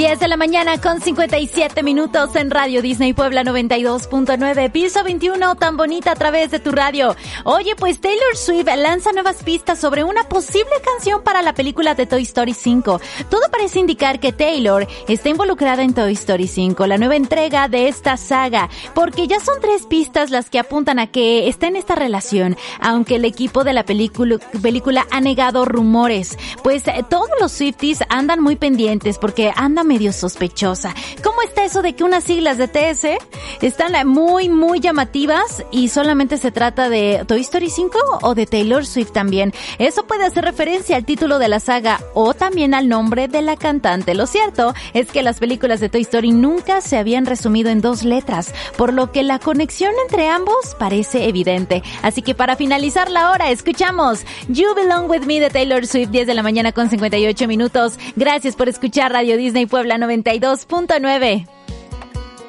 10 de la mañana con 57 minutos en Radio Disney Puebla 92.9, piso 21, tan bonita a través de tu radio. Oye, pues Taylor Swift lanza nuevas pistas sobre una posible canción para la película de Toy Story 5. Todo parece indicar que Taylor está involucrada en Toy Story 5, la nueva entrega de esta saga, porque ya son 3 pistas las que apuntan a que está en esta relación, aunque el equipo de la película ha negado rumores. Pues todos los Swifties andan muy pendientes porque anda medio sospechosa. ¿Cómo está eso de que unas siglas de TS están muy llamativas y solamente se trata de Toy Story 5 o de Taylor Swift también? Eso puede hacer referencia al título de la saga o también al nombre de la cantante. Lo cierto es que las películas de Toy Story nunca se habían resumido en 2 letras, por lo que la conexión entre ambos parece evidente. Así que para finalizar la hora, escuchamos You Belong With Me de Taylor Swift, 10 de la mañana con 58 minutos. Gracias por escuchar Radio Disney Puebla 92.9.